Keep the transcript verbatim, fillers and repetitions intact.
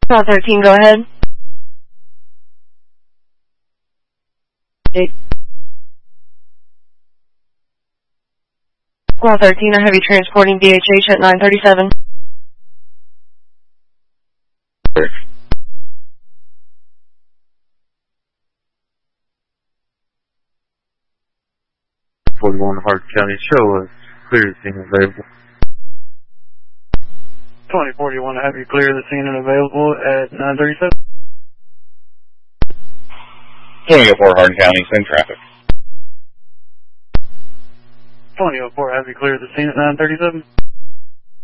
Call thirteen, go ahead. Eight. Call thirteen, I have you transporting D H H at nine thirty-seven. forty-one Hart County, show us clear the scene available. twenty forty-one, have you clear the scene and available at nine thirty-seven? twenty oh four Hardin County, same traffic. twenty oh four, have you cleared the scene at nine thirty-seven?